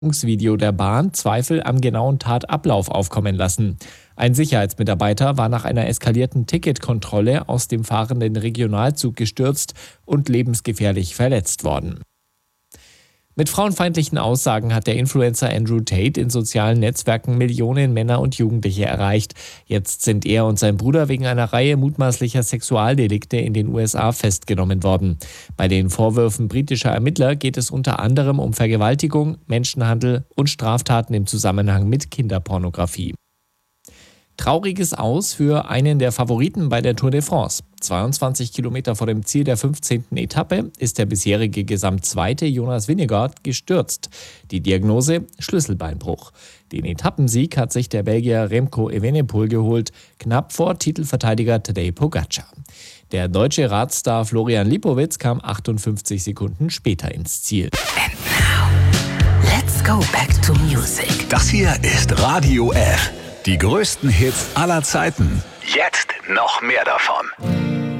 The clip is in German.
Video der Bahn Zweifel am genauen Tatablauf aufkommen lassen. Ein Sicherheitsmitarbeiter war nach einer eskalierten Ticketkontrolle aus dem fahrenden Regionalzug gestürzt und lebensgefährlich verletzt worden. Mit frauenfeindlichen Aussagen hat der Influencer Andrew Tate in sozialen Netzwerken Millionen Männer und Jugendliche erreicht. Jetzt sind er und sein Bruder wegen einer Reihe mutmaßlicher Sexualdelikte in den USA festgenommen worden. Bei den Vorwürfen britischer Ermittler geht es unter anderem um Vergewaltigung, Menschenhandel und Straftaten im Zusammenhang mit Kinderpornografie. Trauriges Aus für einen der Favoriten bei der Tour de France. 22 Kilometer vor dem Ziel der 15. Etappe ist der bisherige Gesamtzweite Jonas Vingegaard gestürzt. Die Diagnose: Schlüsselbeinbruch. Den Etappensieg hat sich der Belgier Remco Evenepoel geholt, knapp vor Titelverteidiger Tadej Pogačar. Der deutsche Radstar Florian Lipowitz kam 58 Sekunden später ins Ziel. And now, let's go back to music. Das hier ist Radio F. Die größten Hits aller Zeiten. Jetzt noch mehr davon.